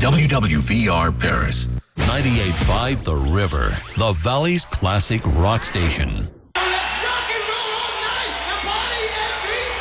WWVR Paris. 98.5 The River, the Valley's classic rock station.